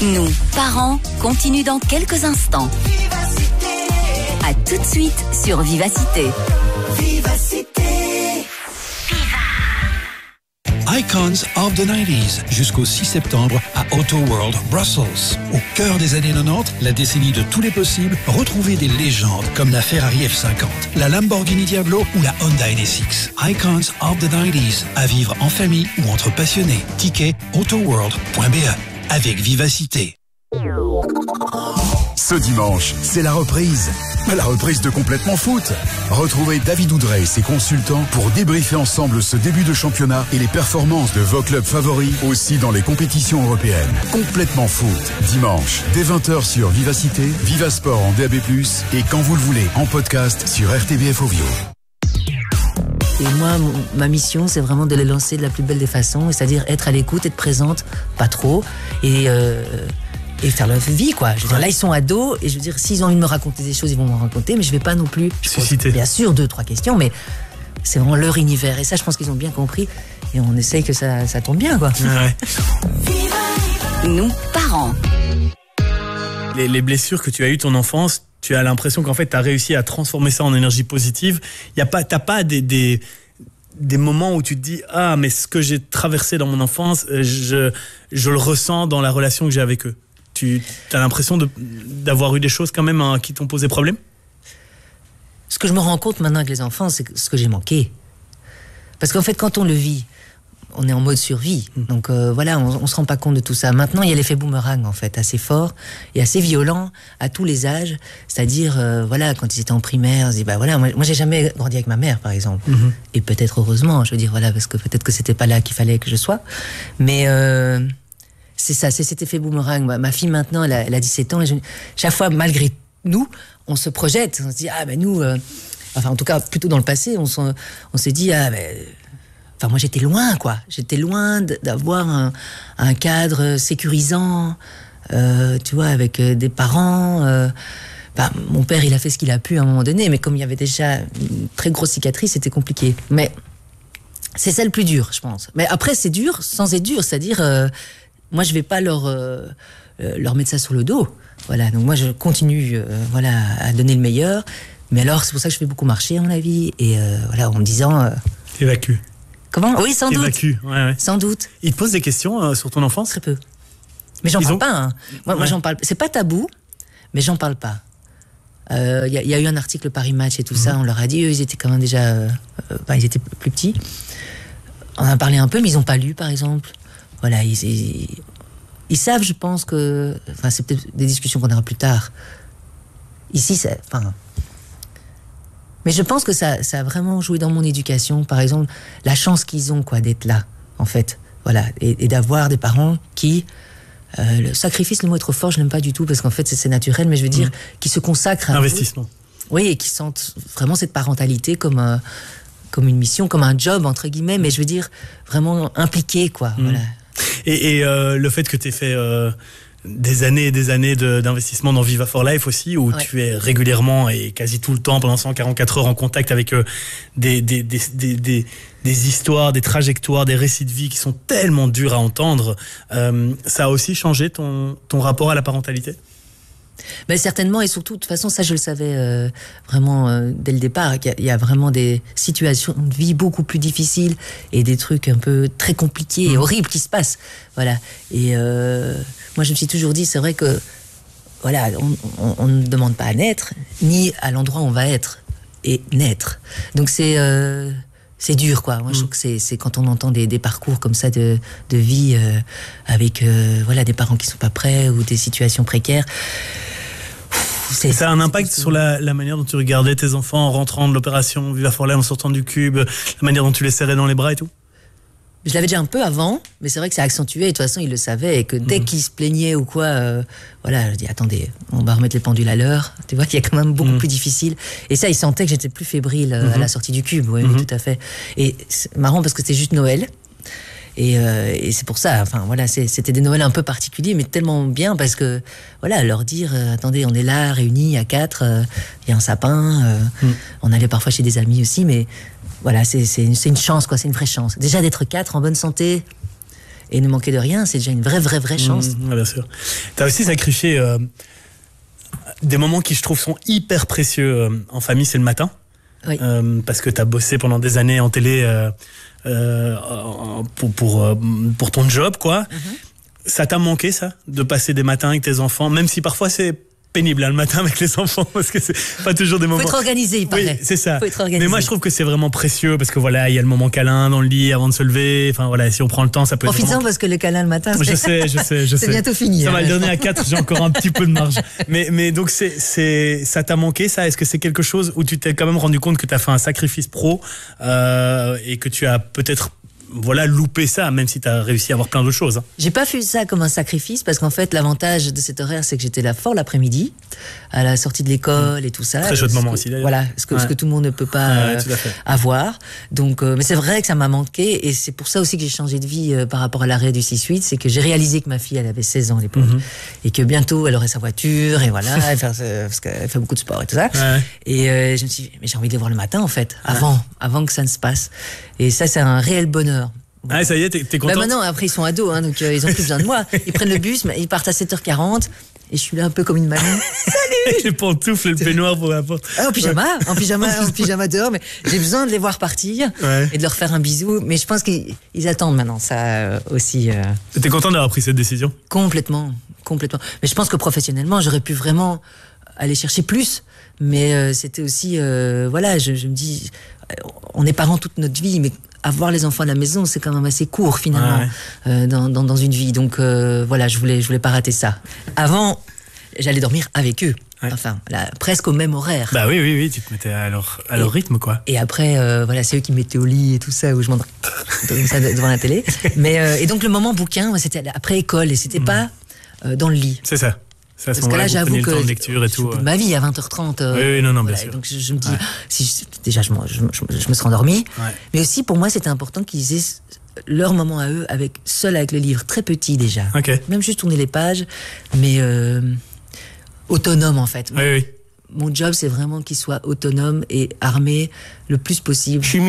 Nous, parents, continue dans quelques instants. À tout de suite sur Vivacité. Icons of the 90s, jusqu'au 6 septembre à Auto World Brussels. Au cœur des années 90, la décennie de tous les possibles, retrouvez des légendes comme la Ferrari F50, la Lamborghini Diablo ou la Honda NSX. Icons of the 90s, à vivre en famille ou entre passionnés. Ticket autoworld.be. Avec Vivacité. Ce dimanche, c'est la reprise. La reprise de Complètement Foot. Retrouvez David Oudrey et ses consultants pour débriefer ensemble ce début de championnat et les performances de vos clubs favoris aussi dans les compétitions européennes. Complètement Foot. Dimanche, dès 20h sur Vivacité, Vivasport en DAB+, et quand vous le voulez, en podcast sur RTBF Ovio. Et moi, ma mission, c'est vraiment de les lancer de la plus belle des façons, c'est-à-dire être à l'écoute, être présente, pas trop, et faire leur vie, quoi. Je veux dire, là, ils sont ados, et je veux dire, s'ils ont envie de me raconter des choses, ils vont me raconter, mais je vais pas non plus... Susciter. Bien sûr, 2-3 questions, mais c'est vraiment leur univers, et ça, je pense qu'ils ont bien compris, et on essaye que ça tombe bien, quoi. Ouais. Nous, parents. Les blessures que tu as eues ton enfance, tu as l'impression qu'en fait, tu as réussi à transformer ça en énergie positive. T'as pas des moments où tu te dis « Ah, mais ce que j'ai traversé dans mon enfance, je le ressens dans la relation que j'ai avec eux ». Tu as l'impression d'avoir eu des choses quand même qui t'ont posé problème ? Ce que je me rends compte maintenant avec les enfants, c'est ce que j'ai manqué. Parce qu'en fait, quand on le vit, on est en mode survie. Donc voilà, on se rend pas compte de tout ça. Maintenant, il y a l'effet boomerang, en fait, assez fort et assez violent à tous les âges. C'est-à-dire, voilà, quand ils étaient en primaire, on se dit, bah voilà, moi j'ai jamais grandi avec ma mère, par exemple. Et peut-être heureusement, je veux dire, voilà, parce que peut-être que c'était pas là qu'il fallait que je sois. Mais c'est ça, c'est cet effet boomerang. Ma fille, maintenant, elle a 17 ans. Et chaque fois, malgré nous, on se projette. On se dit, ah ben nous... enfin, en tout cas, plutôt dans le passé, on s'est dit, ah ben... Enfin, moi, j'étais loin, quoi. J'étais loin d'avoir un cadre sécurisant, tu vois, avec des parents. Mon père, il a fait ce qu'il a pu à un moment donné, mais comme il y avait déjà une très grosse cicatrice, c'était compliqué. Mais c'est ça le plus dur, je pense. Mais après, c'est dur sans être dur. C'est-à-dire, moi, je vais pas leur mettre ça sur le dos. Voilà. Donc, moi, je continue, voilà, à donner le meilleur. Mais alors, c'est pour ça que je fais beaucoup marcher, à mon avis. Et voilà, en me disant... T'évacues. Comment ? Oui, sans doute. Ouais. Sans doute. Ils te posent des questions sur ton enfance ? Très peu. Mais j'en parle pas. Hein. Moi, j'en parle. C'est pas tabou, mais j'en parle pas. Il y a eu un article Paris Match et tout ça. On leur a dit, eux, ils étaient quand même déjà, ils étaient plus petits. On en a parlé un peu, mais ils ont pas lu, par exemple. Voilà, ils savent, je pense que, enfin, c'est peut-être des discussions qu'on aura plus tard. Ici, mais je pense que ça a vraiment joué dans mon éducation. Par exemple, la chance qu'ils ont, quoi, d'être là, en fait. Voilà. Et d'avoir des parents qui... le sacrifice, le mot est trop fort, je l'aime pas du tout, parce qu'en fait, c'est naturel, mais je veux dire, qui se consacrent à... Investissement. Oui, et qui sentent vraiment cette parentalité comme une mission, comme un job, entre guillemets, mais je veux dire, vraiment impliqué, quoi. Voilà. Et le fait que tu aies fait... des années et des années d'investissement dans Viva for Life aussi, où tu es régulièrement et quasi tout le temps, pendant 144 heures, en contact avec des histoires, des trajectoires, des récits de vie qui sont tellement durs à entendre. Ça a aussi changé ton rapport à la parentalité ? Ben certainement, et surtout, de toute façon, ça je le savais vraiment dès le départ, qu'il y a vraiment des situations de vie beaucoup plus difficiles et des trucs un peu très compliqués et horribles qui se passent. Voilà. Et moi, je me suis toujours dit, c'est vrai que voilà, on ne demande pas à naître, ni à l'endroit où on va être et naître. Donc c'est dur, quoi. Moi, je trouve que c'est quand on entend des parcours comme ça de vie avec voilà, des parents qui sont pas prêts ou des situations précaires. Ça a un impact sur la manière dont tu regardais tes enfants en rentrant de l'opération Viva for Life, en sortant du cube, la manière dont tu les serrais dans les bras et tout ? Je l'avais déjà un peu avant, mais c'est vrai que ça a accentué, et de toute façon, ils le savaient, et que dès qu'ils se plaignaient ou quoi, voilà, je dis, attendez, on va remettre les pendules à l'heure, tu vois, qu'il y a quand même beaucoup plus difficile. Et ça, ils sentaient que j'étais plus fébrile à la sortie du cube, oui, tout à fait. Et c'est marrant parce que c'était juste Noël, et c'est pour ça, enfin, voilà, c'était des Noëls un peu particuliers, mais tellement bien, parce que, voilà, leur dire, attendez, on est là, réunis à 4, il y a un sapin, on allait parfois chez des amis aussi, mais... Voilà, c'est une chance, quoi, c'est une vraie chance. Déjà d'être 4 en bonne santé Et ne manquer de rien, c'est déjà une vraie chance. Bien sûr. Tu as aussi sacrifié des moments qui, je trouve, sont hyper précieux en famille, c'est le matin. Oui. Parce que tu as bossé pendant des années en télé pour ton job, quoi. Ça t'a manqué, ça, de passer des matins avec tes enfants, même si parfois c'est pénible, hein, le matin avec les enfants, parce que c'est pas toujours des moments... Faut être organisé, il paraît. Oui, c'est ça. Faut être organisé. Mais moi, je trouve que c'est vraiment précieux, parce que voilà, il y a le moment câlin dans le lit avant de se lever. Enfin voilà, si on prend le temps, ça peut être Profites-en vraiment... parce que le câlin le matin, Je sais. c'est bientôt fini. Ça va, le dernier à 4, j'ai encore un petit peu de marge. Mais donc, ça t'a manqué, ça? Est-ce que c'est quelque chose où tu t'es quand même rendu compte que tu as fait un sacrifice pro et que tu as peut-être loupé ça, même si tu as réussi à avoir plein d'autres choses, hein? J'ai pas fait ça comme un sacrifice parce qu'en fait, l'avantage de cet horaire, c'est que j'étais là fort l'après-midi, à la sortie de l'école et tout ça. Très chouette moment aussi, d'ailleurs. Voilà, ce que tout le monde ne peut pas avoir. Donc, mais c'est vrai que ça m'a manqué et c'est pour ça aussi que j'ai changé de vie par rapport à l'arrêt du 6-8, c'est que j'ai réalisé que ma fille, elle avait 16 ans à l'époque et que bientôt, elle aurait sa voiture et voilà, parce qu'elle fait beaucoup de sport et tout ça. Et je me suis dit, mais j'ai envie de les voir le matin, en fait, avant que ça ne se passe. Et ça, c'est un réel bonheur. Ah, ça y est, t'es contente? Maintenant, après, ils sont ados, hein, donc ils ont plus besoin de moi. Ils prennent le bus, mais ils partent à 7h40, et je suis là un peu comme une mamie. Salut! Les pantoufles et le peignoir pour la porte. En pyjama dehors, mais j'ai besoin de les voir partir et de leur faire un bisou. Mais je pense qu'ils attendent maintenant ça aussi. T'es content d'avoir pris cette décision? Complètement. Mais je pense que professionnellement, j'aurais pu vraiment aller chercher plus. Mais c'était aussi, je me dis, on est parents toute notre vie, mais avoir les enfants à la maison, c'est quand même assez court finalement dans une vie. Donc je voulais pas rater ça. Avant, j'allais dormir avec eux. Enfin, presque au même horaire. Bah oui, tu te mettais à leur rythme, quoi. Et après, c'est eux qui me mettaient au lit et tout ça, où je m'endors comme ça devant la télé. Mais et donc le moment bouquin, c'était après école et c'était pas dans le lit. C'est ça. Parce que là, j'avoue que lecture et tout, ma vie à 20h30. Oui, non, bien sûr. Donc je me dis, déjà, je me serais endormie. Mais aussi, pour moi, c'était important qu'ils aient leur moment à eux, seul avec le livre, très petit déjà. Même juste tourner les pages, mais autonome en fait. Oui. Mon job, c'est vraiment qu'ils soient autonomes et armés le plus possible.